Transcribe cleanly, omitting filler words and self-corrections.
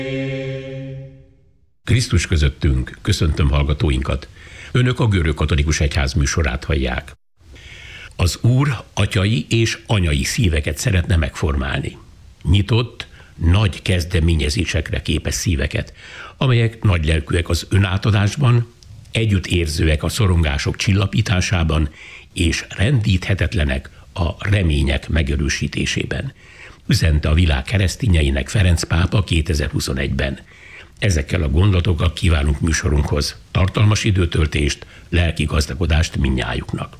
Krisztus közöttünk, köszöntöm hallgatóinkat. Önök a Görögkatolikus Egyház műsorát hallják. Az Úr atyai és anyai szíveket szeretne megformálni. Nyitott, nagy kezdeményezésekre képes szíveket, amelyek nagylelkűek az önátadásban, együttérzőek a szorongások csillapításában, és rendíthetetlenek a remények megerősítésében, üzente a világ keresztényeinek Ferenc pápa 2021-ben. Ezekkel a gondolatokkal kívánunk műsorunkhoz tartalmas időtöltést, lelki gazdagodást mindnyájuknak.